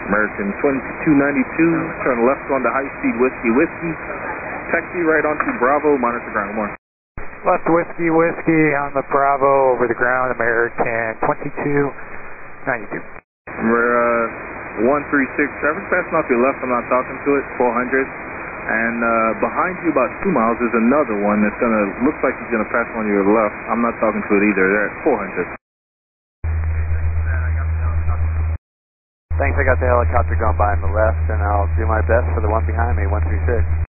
American 2292, turn left on the high speed Whiskey Whiskey. Taxi right onto Bravo, monitor ground 1. Left Whiskey Whiskey on the Bravo over the ground, American 2292. We're 1367, passing off your left, I'm not talking to it, 400. And behind you about 2 miles is another one that's looks like he's gonna pass on your left. I'm not talking to it either, they're at 400. Thanks, I got the helicopter going by on the left, and I'll do my best for the one behind me, 136.